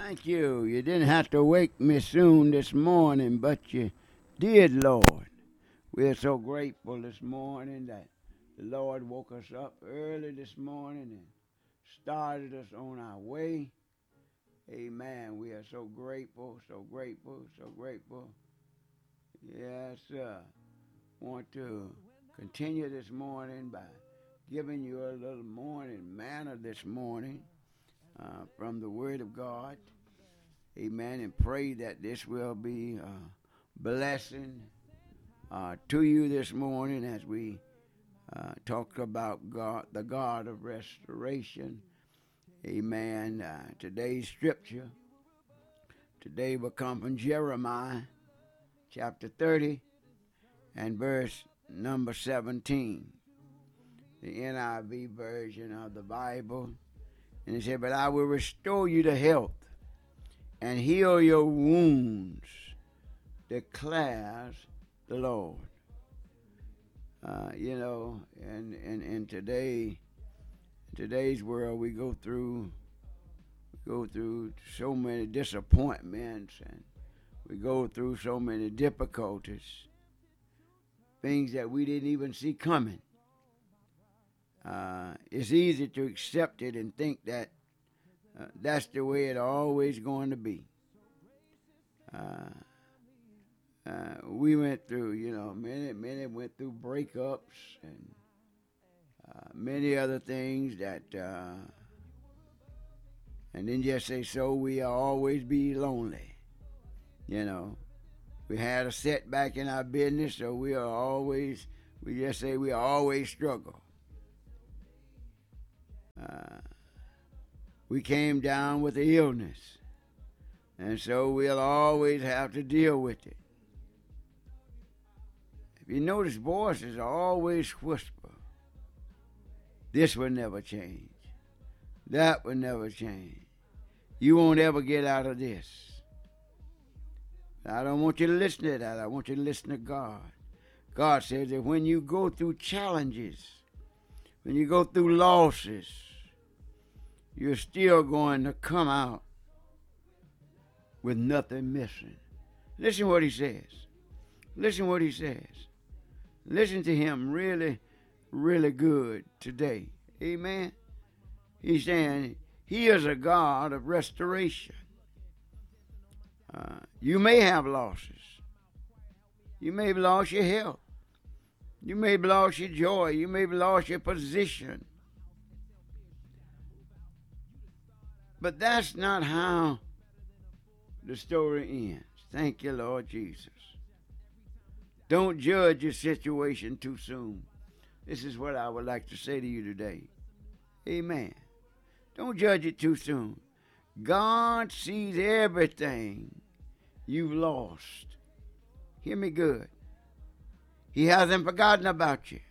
Thank you. You didn't have to wake me soon this morning, but you did, Lord. We're so grateful this morning that the Lord woke us up early this morning and started us on our way. Amen. We are so grateful, so grateful, so grateful. Yes, sir. Want to continue this morning by giving you a little morning manna this morning from the Word of God. Amen. And pray that this will be a blessing to you this morning as we talk about God, the God of restoration. Amen. Today's scripture today will come from Jeremiah chapter 30 and verse number 17, the NIV version of the Bible. And it said, "But I will restore you to health and heal your wounds, declares the Lord." In today's world, we go through so many disappointments, and we go through so many difficulties, things that we didn't even see coming. It's easy to accept it and think that that's the way it's always going to be. We went through, many went through breakups and many other things that, and then just say, so we'll always be lonely. We had a setback in our business, so we just say we always struggle. We came down with an illness, and so we'll always have to deal with it. If you notice, voices always whisper, this will never change. That will never change. You won't ever get out of this. I don't want you to listen to that. I want you to listen to God. God says that when you go through challenges, when you go through losses, you're still going to come out with nothing missing. Listen what he says. Listen what he says. Listen to him really, really good today. Amen. He's saying he is a God of restoration. You may have losses. You may have lost your health. You may have lost your joy. You may have lost your position. But that's not how the story ends. Thank you, Lord Jesus. Don't judge your situation too soon. This is what I would like to say to you today. Amen. Don't judge it too soon. God sees everything you've lost. Hear me good. He hasn't forgotten about you.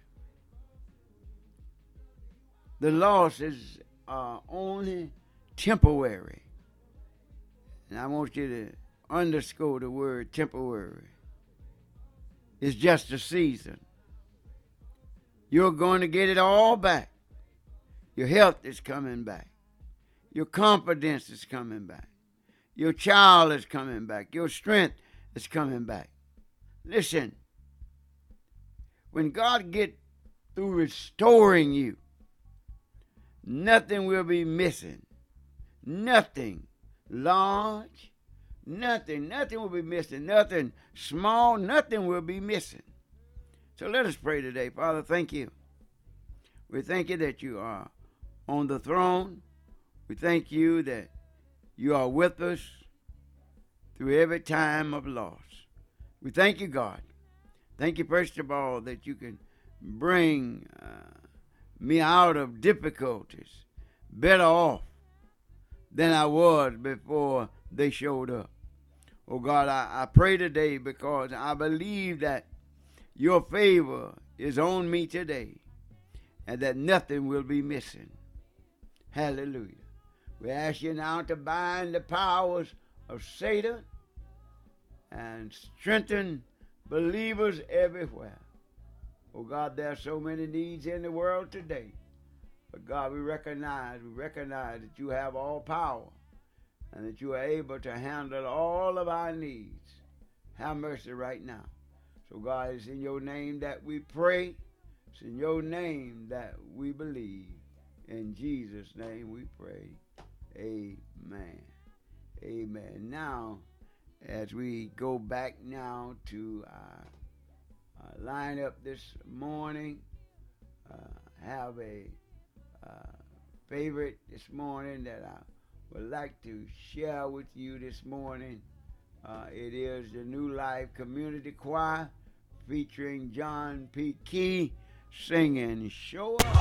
The losses are only temporary. And I want you to underscore the word temporary. It's just a season. You're going to get it all back. Your health is coming back. Your confidence is coming back. Your child is coming back. Your strength is coming back. Listen, when God gets through restoring you, nothing will be missing. Nothing large, nothing will be missing. Nothing small, nothing will be missing. So let us pray today. Father, thank you. We thank you that you are on the throne. We thank you that you are with us through every time of loss. We thank you, God. Thank you, first of all, that you can bring me out of difficulties better off than I was before they showed up. Oh, God, I pray today because I believe that your favor is on me today and that nothing will be missing. Hallelujah. We ask you now to bind the powers of Satan and strengthen believers everywhere. Oh, God, there are so many needs in the world today. But, God, we recognize that you have all power. and that you are able to handle all of our needs. Have mercy right now. So, God, it's in your name that we pray. It's in your name that we believe. In Jesus' name we pray. Amen. Amen. Now, as we go back now to our lineup this morning, have a favorite this morning that I would like to share with you this morning. It is the New Life Community Choir featuring John P. Key singing Show Up.